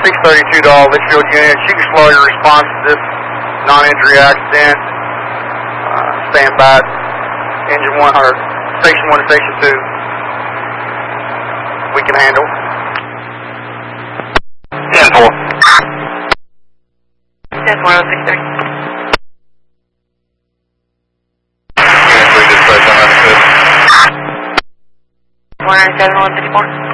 632 to all Litchfield units. You can slow your response to this non-injury accident. Stand by. Engine 1 or Station 1 to Station 2. We can handle. 10-4. 10-4, 630. Unit 3 dispatch, I'm understood. 197, 154.